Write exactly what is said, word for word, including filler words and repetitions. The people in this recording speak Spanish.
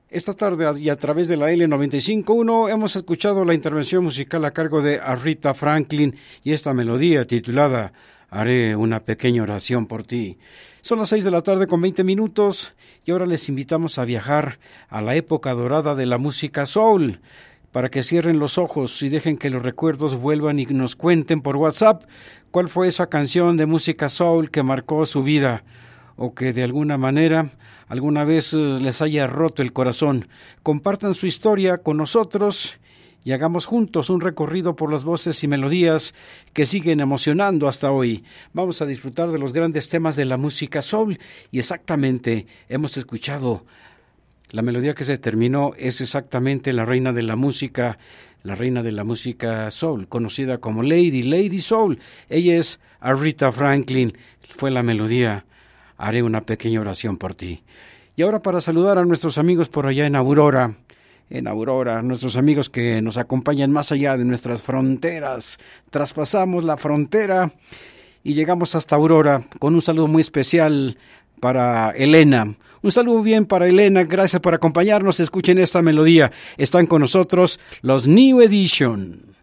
Esta tarde y a través de la L noventa y cinco punto uno hemos escuchado la intervención musical a cargo de Aretha Franklin y esta melodía titulada Haré una pequeña oración por ti. Son las seis de la tarde con veinte minutos y ahora les invitamos a viajar a la época dorada de la música soul, para que cierren los ojos y dejen que los recuerdos vuelvan y nos cuenten por WhatsApp cuál fue esa canción de música soul que marcó su vida o que de alguna manera alguna vez les haya roto el corazón. Compartan su historia con nosotros y hagamos juntos un recorrido por las voces y melodías que siguen emocionando hasta hoy. Vamos a disfrutar de los grandes temas de la música soul y exactamente hemos escuchado la melodía que se terminó, es exactamente la reina de la música, la reina de la música soul, conocida como Lady, Lady Soul. Ella es Aretha Franklin, fue la melodía Haré una pequeña oración por ti. Y ahora para saludar a nuestros amigos por allá en Aurora, en Aurora, nuestros amigos que nos acompañan más allá de nuestras fronteras. Traspasamos la frontera y llegamos hasta Aurora con un saludo muy especial para Elena. Un saludo bien para Elena, gracias por acompañarnos. Escuchen esta melodía. Están con nosotros los New Edition.